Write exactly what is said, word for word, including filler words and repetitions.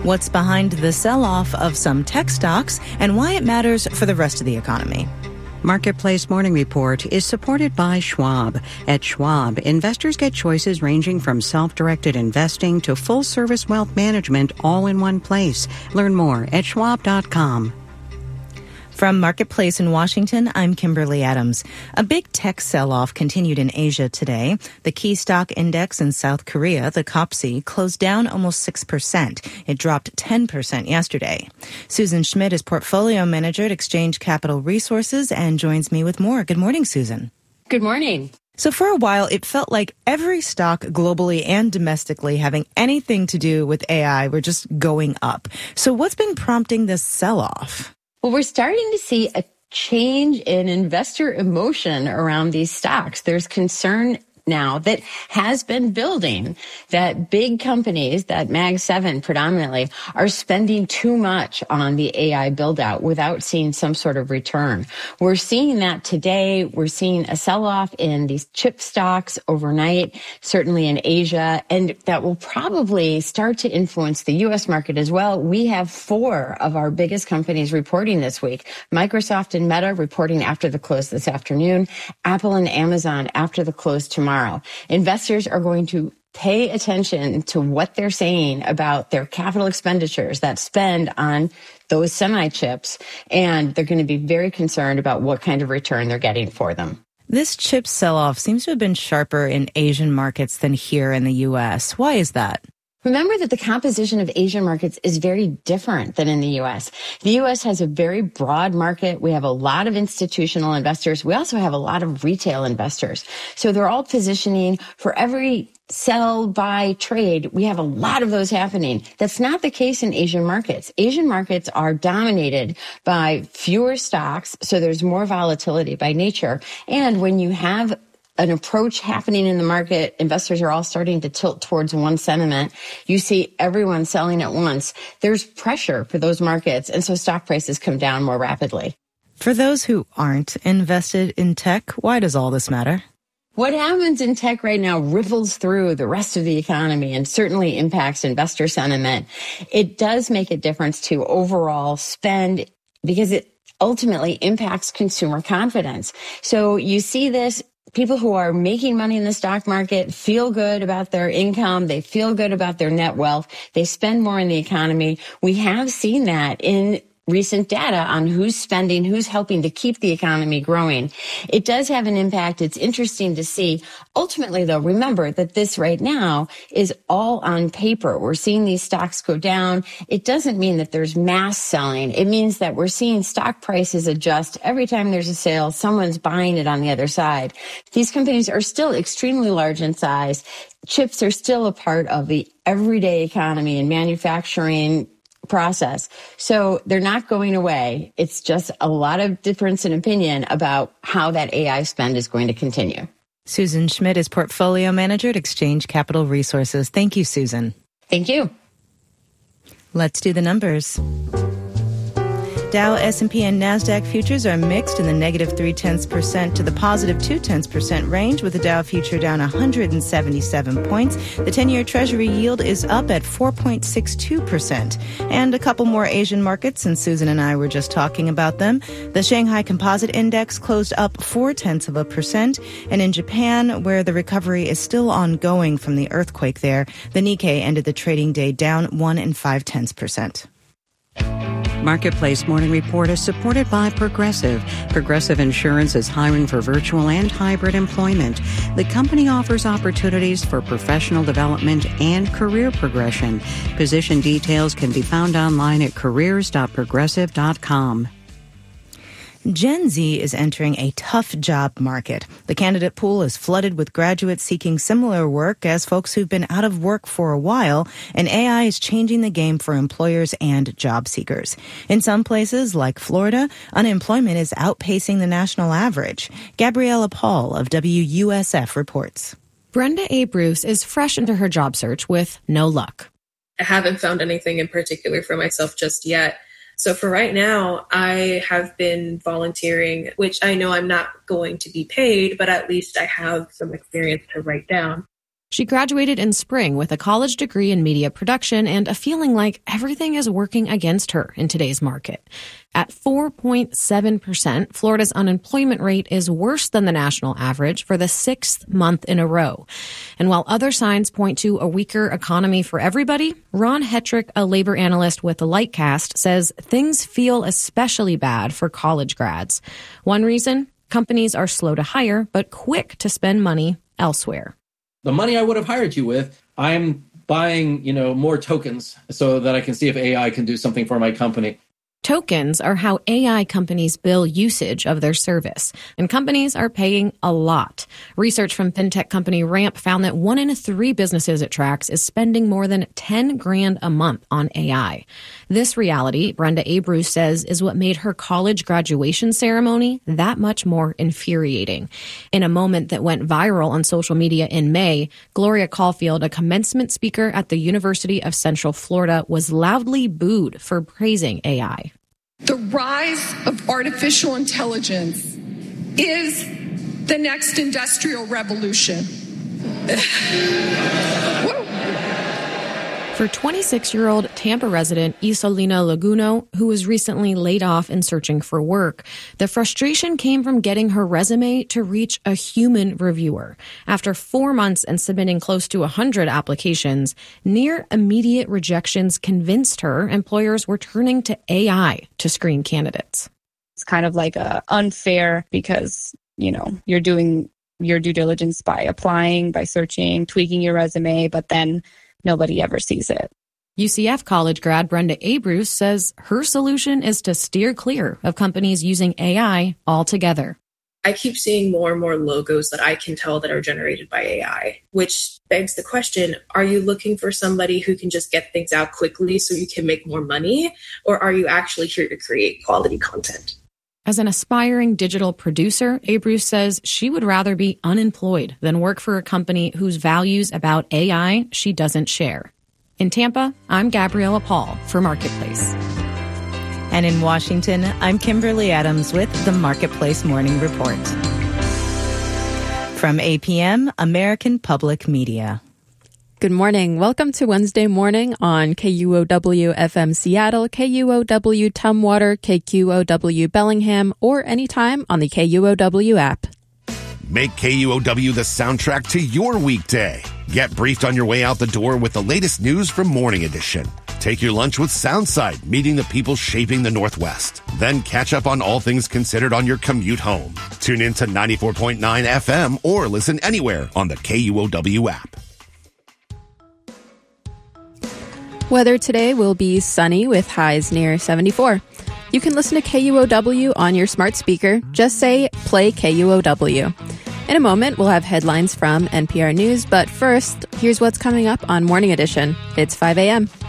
what's behind the sell-off of some tech stocks, and why it matters for the rest of the economy. Marketplace Morning Report is supported by Schwab. At Schwab, investors get choices ranging from self-directed investing to full-service wealth management all in one place. Learn more at schwab dot com. From Marketplace in Washington, I'm Kimberly Adams. A big tech sell-off continued in Asia today. The key stock index in South Korea, the K O P S E, closed down almost six percent. It dropped ten percent yesterday. Susan Schmidt is portfolio manager at Exchange Capital Resources and joins me with more. Good morning, Susan. Good morning. So for a while, it felt like every stock globally and domestically having anything to do with A I were just going up. So what's been prompting this sell-off? Well, we're starting to see a change in investor emotion around these stocks. There's concern now that has been building that big companies, that Mag seven predominantly, are spending too much on the A I build out without seeing some sort of return. We're seeing that today. We're seeing a sell-off in these chip stocks overnight, certainly in Asia, and that will probably start to influence the U S market as well. We have four of our biggest companies reporting this week. Microsoft and Meta reporting after the close this afternoon, Apple and Amazon after the close tomorrow. Tomorrow. Investors are going to pay attention to what they're saying about their capital expenditures that spend on those semi-chips, and they're going to be very concerned about what kind of return they're getting for them. This chip sell-off seems to have been sharper in Asian markets than here in the U S. Why is that? Remember that the composition of Asian markets is very different than in the U S. The U S has a very broad market. We have a lot of institutional investors. We also have a lot of retail investors. So they're all positioning for every sell, buy, trade. We have a lot of those happening. That's not the case in Asian markets. Asian markets are dominated by fewer stocks, so there's more volatility by nature. And when you have an approach happening in the market, investors are all starting to tilt towards one sentiment. You see everyone selling at once. There's pressure for those markets, and so stock prices come down more rapidly. For those who aren't invested in tech, why does all this matter? What happens in tech right now ripples through the rest of the economy and certainly impacts investor sentiment. It does make a difference to overall spend because it ultimately impacts consumer confidence. So you see this. People who are making money in the stock market feel good about their income. They feel good about their net wealth. They spend more in the economy. We have seen that in recent data on who's spending, who's helping to keep the economy growing. It does have an impact. It's interesting to see. Ultimately, though, remember that this right now is all on paper. We're seeing these stocks go down. It doesn't mean that there's mass selling. It means that we're seeing stock prices adjust. Every time there's a sale, someone's buying it on the other side. These companies are still extremely large in size. Chips are still a part of the everyday economy and manufacturing process. So they're not going away. It's just a lot of difference in opinion about how that A I spend is going to continue. Susan Schmidt is portfolio manager at Exchange Capital Resources. Thank you, Susan. Thank you. Let's do the numbers. Dow, S and P, and NASDAQ futures are mixed in the negative three-tenths percent to the positive two-tenths percent range, with the Dow future down one hundred seventy-seven points. The ten-year Treasury yield is up at four point six two percent. And a couple more Asian markets, and Susan and I were just talking about them. The Shanghai Composite Index closed up four-tenths of a percent. And in Japan, where the recovery is still ongoing from the earthquake there, the Nikkei ended the trading day down one and five-tenths percent. Marketplace Morning Report is supported by Progressive. Progressive Insurance is hiring for virtual and hybrid employment. The company offers opportunities for professional development and career progression. Position details can be found online at careers dot progressive dot com. Gen Z is entering a tough job market. The candidate pool is flooded with graduates seeking similar work as folks who've been out of work for a while, and A I is changing the game for employers and job seekers. In some places, like Florida, unemployment is outpacing the national average. Gabriella Paul of W U S F reports. Brenda A. Bruce is fresh into her job search with no luck. I haven't found anything in particular for myself just yet. So for right now, I have been volunteering, which I know I'm not going to be paid, but at least I have some experience to write down. She graduated in spring with a college degree in media production and a feeling like everything is working against her in today's market. At four point seven percent, Florida's unemployment rate is worse than the national average for the sixth month in a row. And while other signs point to a weaker economy for everybody, Ron Hetrick, a labor analyst with the Lightcast, says things feel especially bad for college grads. One reason? Companies are slow to hire, but quick to spend money elsewhere. The money I would have hired you with, I'm buying, you know, more tokens so that I can see if A I can do something for my company. Tokens are how A I companies bill usage of their service, and companies are paying a lot. Research from fintech company Ramp found that one in three businesses it tracks is spending more than ten grand a month on A I. This reality, Brenda Abreu says, is what made her college graduation ceremony that much more infuriating. In a moment that went viral on social media in May, Gloria Caulfield, a commencement speaker at the University of Central Florida, was loudly booed for praising A I. The rise of artificial intelligence is the next industrial revolution. For twenty-six-year-old Tampa resident Isolina Laguno, who was recently laid off and searching for work, the frustration came from getting her resume to reach a human reviewer. After four months and submitting close to one hundred applications, near immediate rejections convinced her employers were turning to A I to screen candidates. It's kind of like a unfair because, you know, you're doing your due diligence by applying, by searching, tweaking your resume, but then nobody ever sees it. U C F college grad Brenda Abreu says her solution is to steer clear of companies using A I altogether. I keep seeing more and more logos that I can tell that are generated by A I, which begs the question, are you looking for somebody who can just get things out quickly so you can make more money? Or are you actually here to create quality content? As an aspiring digital producer, Abreu says she would rather be unemployed than work for a company whose values about A I she doesn't share. In Tampa, I'm Gabriella Paul for Marketplace. And in Washington, I'm Kimberly Adams with the Marketplace Morning Report. From A P M, American Public Media. Good morning. Welcome to Wednesday morning on K U O W F M Seattle, K U O W Tumwater, K Q O W Bellingham, or anytime on the K U O W app. Make K U O W the soundtrack to your weekday. Get briefed on your way out the door with the latest news from Morning Edition. Take your lunch with Soundside, meeting the people shaping the Northwest. Then catch up on all things considered on your commute home. Tune in to ninety-four point nine F M or listen anywhere on the K U O W app. Weather today will be sunny with highs near seventy-four. You can listen to K U O W on your smart speaker. Just say, play K U O W. In a moment, we'll have headlines from N P R News, but first, here's what's coming up on Morning Edition. It's five a.m.